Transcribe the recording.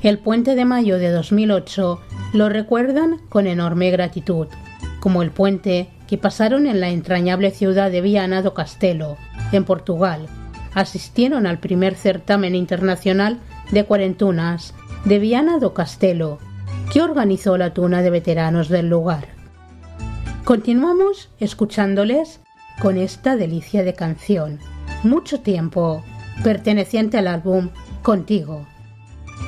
El puente de mayo de 2008 lo recuerdan con enorme gratitud, como el puente que pasaron en la entrañable ciudad de Viana do Castelo, en Portugal. Asistieron al primer certamen internacional de cuarentunas de Viana do Castelo, que organizó la Tuna de veteranos del lugar. Continuamos escuchándoles con esta delicia de canción, Mucho tiempo, perteneciente al álbum Contigo.